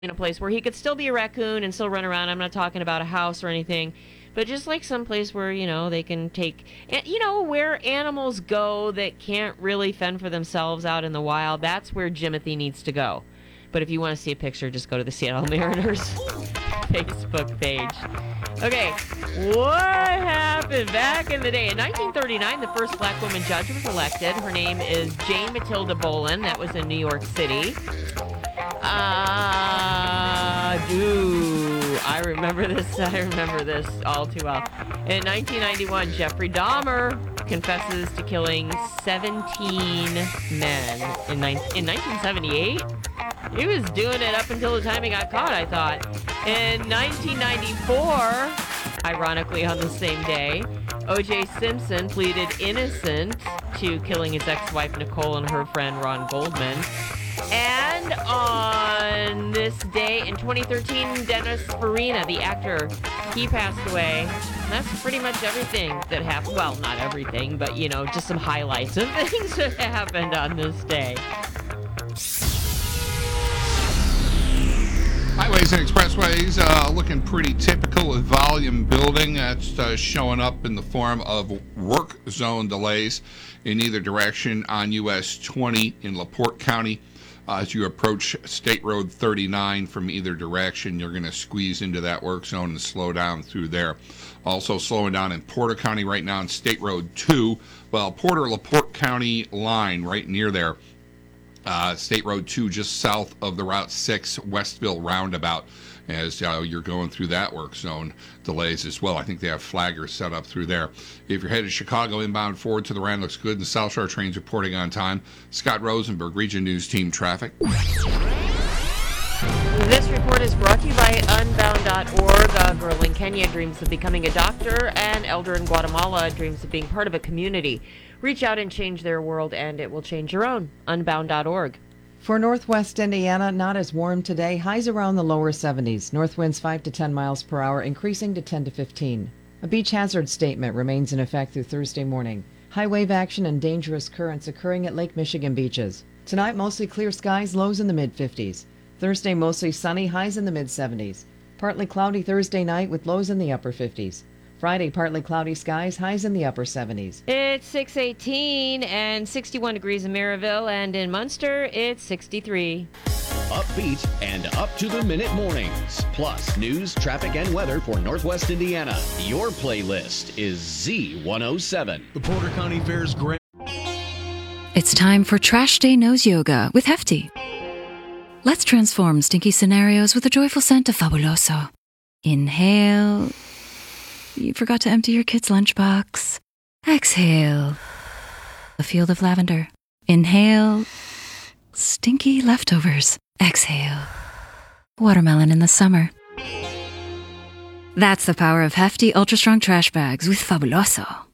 in a place where he could still be a raccoon and still run around. I'm not talking about a house or anything, but just like some place where, they can take, where animals go that can't really fend for themselves out in the wild. That's where Jimothy needs to go. But if you want to see a picture, just go to the Seattle Mariners Facebook page. Okay, what happened back in the day? In 1939, the first black woman judge was elected. Her name is Jane Matilda Bolen. That was in New York City. I remember this all too well. In 1991, Jeffrey Dahmer confesses to killing 17 men. In 1978, he was doing it up until the time he got caught, I thought. In 1994, ironically on the same day, O.J. Simpson pleaded innocent to killing his ex-wife Nicole and her friend Ron Goldman. And on this day in 2013, Dennis Farina, the actor, he passed away. That's pretty much everything that happened. Well, not everything, but, just some highlights of things that happened on this day. Highways and expressways looking pretty typical with volume building. That's showing up in the form of work zone delays in either direction on US 20 in LaPorte County. As you approach State Road 39 from either direction, you're going to squeeze into that work zone and slow down through there. Also slowing down in Porter County right now on State Road 2. Well, Porter-LaPorte County line right near there. State Road 2 just south of the Route 6 Westville roundabout as you're going through that work zone. Delays as well. I think they have flaggers set up through there. If you're headed to Chicago inbound forward to the Rand looks good, and the South Shore trains reporting on time. Scott Rosenberg, Region News Team Traffic. This report is brought to you by Unbound.org. A girl in Kenya dreams of becoming a doctor. An elder in Guatemala dreams of being part of a community. Reach out and change their world, and it will change your own. Unbound.org. For northwest Indiana, not as warm today. Highs around the lower 70s. North winds 5 to 10 miles per hour, increasing to 10 to 15. A beach hazard statement remains in effect through Thursday morning. High wave action and dangerous currents occurring at Lake Michigan beaches. Tonight, mostly clear skies, lows in the mid-50s. Thursday, mostly sunny, highs in the mid-70s. Partly cloudy Thursday night with lows in the upper 50s. Friday, partly cloudy skies, highs in the upper 70s. It's 6:18 and 61 degrees in Maryville, and in Munster, it's 63. Upbeat and up-to-the-minute mornings. Plus, news, traffic, and weather for Northwest Indiana. Your playlist is Z107. The Porter County Fair's Grand. It's time for Trash Day Nose Yoga with Hefty. Let's transform stinky scenarios with a joyful scent of Fabuloso. Inhale. You forgot to empty your kid's lunchbox. Exhale. A field of lavender. Inhale. Stinky leftovers. Exhale. Watermelon in the summer. That's the power of Hefty Ultra Strong Trash Bags with Fabuloso.